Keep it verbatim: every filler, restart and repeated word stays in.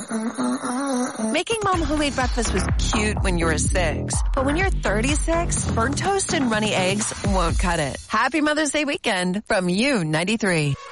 Making mom homemade breakfast was cute when you were six. But when you're thirty-six, burnt toast and runny eggs won't cut it. Happy Mother's Day weekend from U ninety-three.